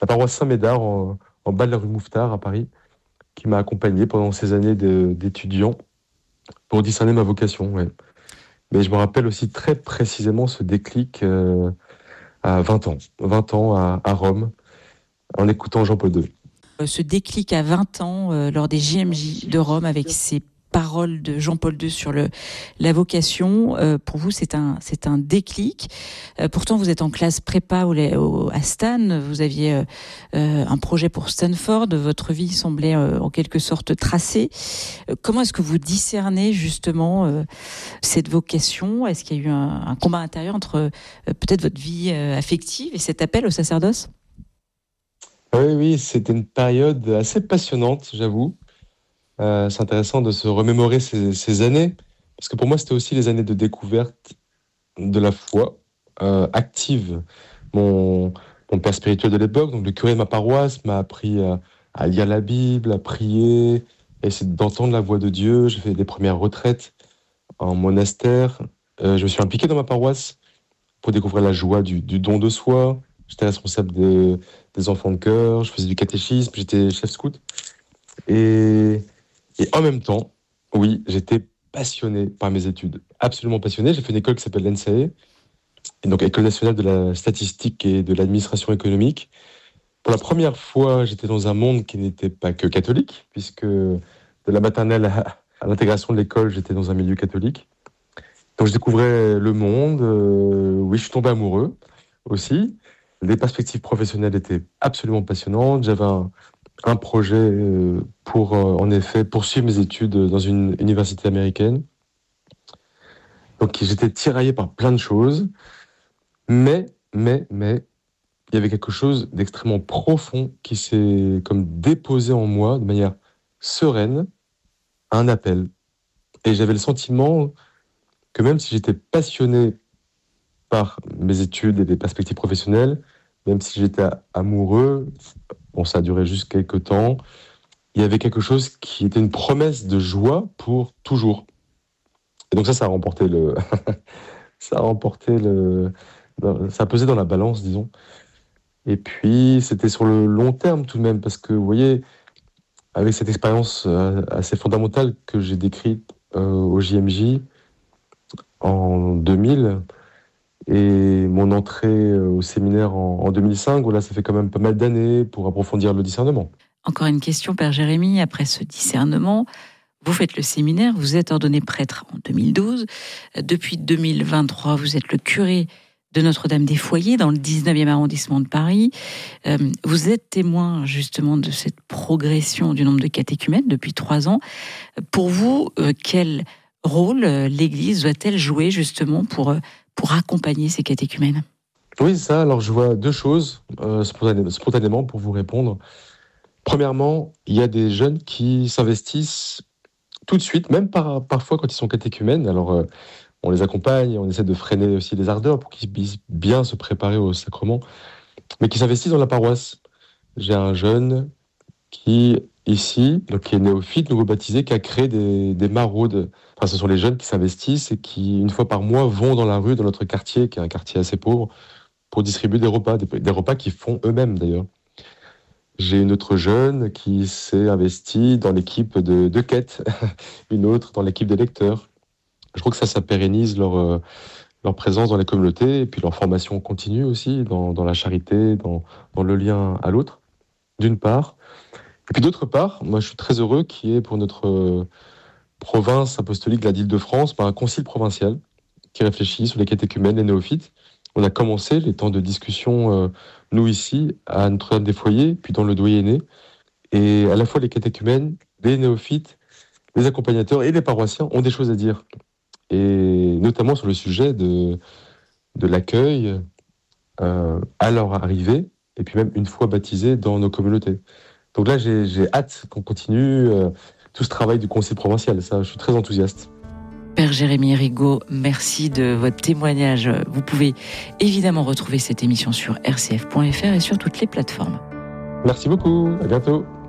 la paroisse Saint-Médard en bas de la rue Mouffetard à Paris, qui m'a accompagné pendant ces années d'étudiant pour discerner ma vocation. Ouais. Mais je me rappelle aussi très précisément ce déclic à 20 ans à Rome, en écoutant Jean-Paul II. Ce déclic à 20 ans lors des JMJ de Rome avec ces paroles de Jean-Paul II sur la vocation, pour vous c'est un déclic. Pourtant vous êtes en classe prépa à Stan, vous aviez un projet pour Stanford, votre vie semblait en quelque sorte tracée. Comment est-ce que vous discernez justement cette vocation ? Est-ce qu'il y a eu un combat intérieur entre peut-être votre vie affective et cet appel au sacerdoce ? Oui, c'était une période assez passionnante, j'avoue. C'est intéressant de se remémorer ces années, parce que pour moi, c'était aussi les années de découverte de la foi active. Mon père spirituel de l'époque, donc le curé de ma paroisse, m'a appris à lire la Bible, à prier, à essayer d'entendre la voix de Dieu. J'ai fait des premières retraites en monastère. Je me suis impliqué dans ma paroisse pour découvrir la joie du don de soi. J'étais responsable des enfants de chœur, je faisais du catéchisme, j'étais chef scout. Et en même temps, oui, j'étais passionné par mes études, absolument passionné. J'ai fait une école qui s'appelle l'ENSAE, et donc École nationale de la statistique et de l'administration économique. Pour la première fois, j'étais dans un monde qui n'était pas que catholique, puisque de la maternelle à l'intégration de l'école, j'étais dans un milieu catholique. Donc je découvrais le monde, oui, je suis tombé amoureux aussi. Les perspectives professionnelles étaient absolument passionnantes. J'avais un projet pour, en effet, poursuivre mes études dans une université américaine. Donc j'étais tiraillé par plein de choses. Mais, il y avait quelque chose d'extrêmement profond qui s'est comme déposé en moi de manière sereine, un appel. Et j'avais le sentiment que même si j'étais passionné par mes études et des perspectives professionnelles, même si j'étais amoureux, bon, ça a duré juste quelques temps, il y avait quelque chose qui était une promesse de joie pour toujours. Et donc ça a remporté ça a pesé dans la balance, disons. Et puis, c'était sur le long terme tout de même, parce que, vous voyez, avec cette expérience assez fondamentale que j'ai décrite au JMJ en 2000, et mon entrée au séminaire en 2005, voilà, ça fait quand même pas mal d'années pour approfondir le discernement. Encore une question, Père Jérémie, après ce discernement, vous faites le séminaire, vous êtes ordonné prêtre en 2012. Depuis 2023, vous êtes le curé de Notre-Dame des Foyers, dans le 19e arrondissement de Paris. Vous êtes témoin justement de cette progression du nombre de catéchumènes depuis 3 ans. Pour vous, quel rôle l'Église doit-elle jouer justement pour accompagner ces catéchumènes ? Oui, ça, alors je vois deux choses spontanément pour vous répondre. Premièrement, il y a des jeunes qui s'investissent tout de suite, même parfois quand ils sont catéchumènes. Alors, on les accompagne, on essaie de freiner aussi les ardeurs pour qu'ils puissent bien se préparer au sacrement, mais qui s'investissent dans la paroisse. J'ai un jeune qui, ici, donc qui est néophyte, nouveau baptisé, qui a créé des maraudes. Enfin, ce sont les jeunes qui s'investissent et qui, une fois par mois, vont dans la rue, dans notre quartier, qui est un quartier assez pauvre, pour distribuer des repas qu'ils font eux-mêmes d'ailleurs. J'ai une autre jeune qui s'est investie dans l'équipe de quête, une autre dans l'équipe des lecteurs. Je crois que ça pérennise leur présence dans les communautés et puis leur formation continue aussi dans la charité, dans le lien à l'autre, d'une part. Et puis d'autre part, moi je suis très heureux qu'il y ait pour notre province apostolique de la d'Île-de-France un concile provincial qui réfléchit sur les catéchumènes, les néophytes. On a commencé les temps de discussion, nous ici, à Notre-Dame des Foyers, puis dans le Doyenné. Et à la fois les catéchumènes, les néophytes, les accompagnateurs et les paroissiens ont des choses à dire. Et notamment sur le sujet de l'accueil à leur arrivée, et puis même une fois baptisés dans nos communautés. Donc là, j'ai hâte qu'on continue tout ce travail du conseil provincial. Ça, je suis très enthousiaste. Père Jérémie Rigaud, merci de votre témoignage. Vous pouvez évidemment retrouver cette émission sur rcf.fr et sur toutes les plateformes. Merci beaucoup, à bientôt.